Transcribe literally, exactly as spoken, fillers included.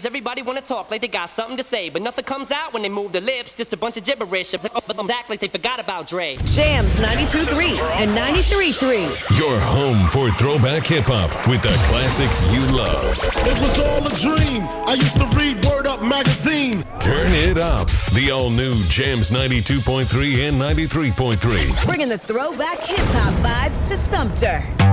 nowadays everybody wanna talk like they got something to say, but nothing comes out when they move their lips, just a bunch of gibberish. But them act like they forgot about Dre. Jams ninety-two point three and ninety-three point three. Your home for throwback hip-hop with the classics you love. It was all a dream. I used to read Word Up magazine. Turn it up. The all-new Jams ninety-two point three and ninety-three point three. Bringing the throwback hip-hop vibes to Sumter.